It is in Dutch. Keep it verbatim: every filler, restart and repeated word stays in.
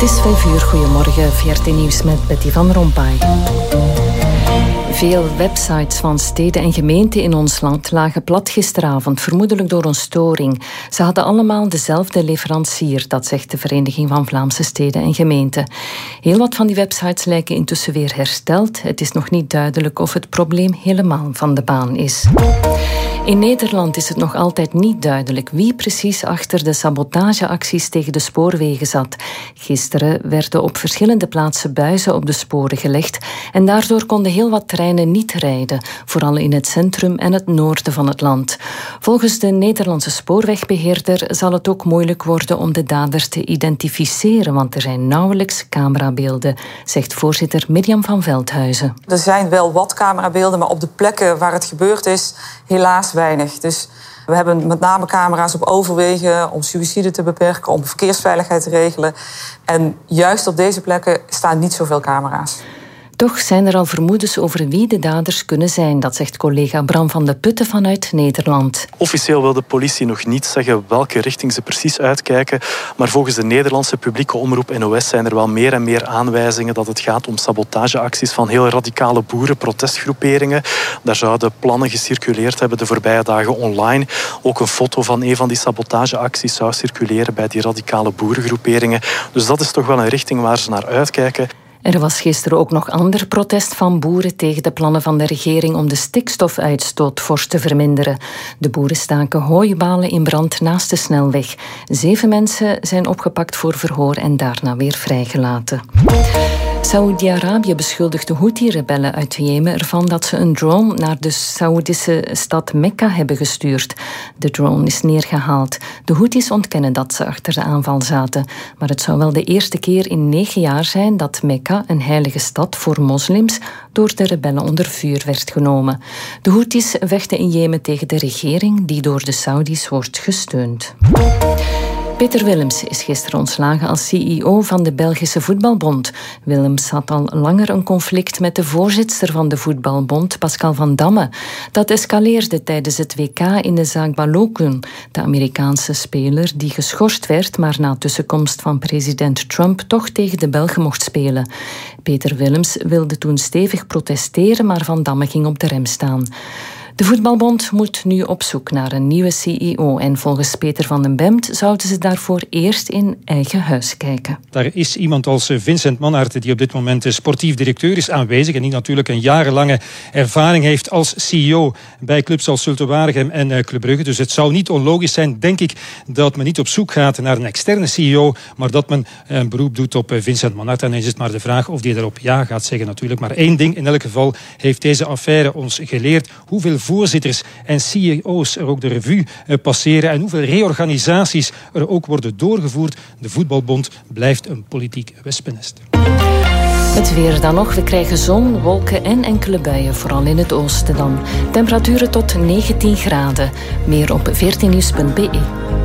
Het is vijf uur. Goedemorgen. V R T Nieuws met Betty van Rompuy. Veel websites van steden en gemeenten in ons land lagen plat gisteravond, vermoedelijk door een storing. Ze hadden allemaal dezelfde leverancier, dat zegt de Vereniging van Vlaamse Steden en Gemeenten. Heel wat van die websites lijken intussen weer hersteld. Het is nog niet duidelijk of het probleem helemaal van de baan is. In Nederland is het nog altijd niet duidelijk wie precies achter de sabotageacties tegen de spoorwegen zat. Gisteren werden op verschillende plaatsen buizen op de sporen gelegd en daardoor konden heel wat treinen niet rijden, vooral in het centrum en het noorden van het land. Volgens de Nederlandse spoorwegbeheerder zal het ook moeilijk worden om de daders te identificeren, want er zijn nauwelijks camerabeelden, zegt voorzitter Mirjam van Veldhuizen. Er zijn wel wat camerabeelden, maar op de plekken waar het gebeurd is, helaas weinig. Dus we hebben met name camera's op overwegen om suïcide te beperken, om verkeersveiligheid te regelen. En juist op deze plekken staan niet zoveel camera's. Toch zijn er al vermoedens over wie de daders kunnen zijn. Dat zegt collega Bram van de Putten vanuit Nederland. Officieel wil de politie nog niet zeggen welke richting ze precies uitkijken. Maar volgens de Nederlandse publieke omroep N O S zijn er wel meer en meer aanwijzingen dat het gaat om sabotageacties van heel radicale boerenprotestgroeperingen. Daar zouden plannen gecirculeerd hebben de voorbije dagen online. Ook een foto van een van die sabotageacties zou circuleren bij die radicale boerengroeperingen. Dus dat is toch wel een richting waar ze naar uitkijken. Er was gisteren ook nog ander protest van boeren tegen de plannen van de regering om de stikstofuitstoot fors te verminderen. De boeren staken hooibalen in brand naast de snelweg. Zeven mensen zijn opgepakt voor verhoor en daarna weer vrijgelaten. Saoedi-Arabië beschuldigt de Houthi-rebellen uit Jemen ervan dat ze een drone naar de Saoedische stad Mekka hebben gestuurd. De drone is neergehaald. De Houthis ontkennen dat ze achter de aanval zaten. Maar het zou wel de eerste keer in negen jaar zijn dat Mekka, een heilige stad voor moslims, door de rebellen onder vuur werd genomen. De Houthis vechten in Jemen tegen de regering die door de Saudis wordt gesteund. Peter Willems is gisteren ontslagen als C E O van de Belgische Voetbalbond. Willems had al langer een conflict met de voorzitster van de Voetbalbond, Pascal van Damme. Dat escaleerde tijdens het W K in de zaak Balokun, de Amerikaanse speler die geschorst werd, maar na tussenkomst van president Trump toch tegen de Belgen mocht spelen. Peter Willems wilde toen stevig protesteren, maar Van Damme ging op de rem staan. De Voetbalbond moet nu op zoek naar een nieuwe C E O en volgens Peter van den Bemt zouden ze daarvoor eerst in eigen huis kijken. Daar is iemand als Vincent Manhart die op dit moment sportief directeur is aanwezig en die natuurlijk een jarenlange ervaring heeft als C E O bij clubs als Zulte Waregem en Club Brugge. Dus het zou niet onlogisch zijn, denk ik, dat men niet op zoek gaat naar een externe C E O, maar dat men een beroep doet op Vincent Manhart. En dan is het maar de vraag of die daarop ja gaat zeggen natuurlijk. Maar één ding in elk geval heeft deze affaire ons geleerd: hoeveel voorzitters en C E O's er ook de revue passeren en hoeveel reorganisaties er ook worden doorgevoerd. De Voetbalbond blijft een politiek wespennest. Het weer dan nog. We krijgen zon, wolken en enkele buien, vooral in het oosten dan. Temperaturen tot negentien graden. Meer op veertien nieuws punt b e.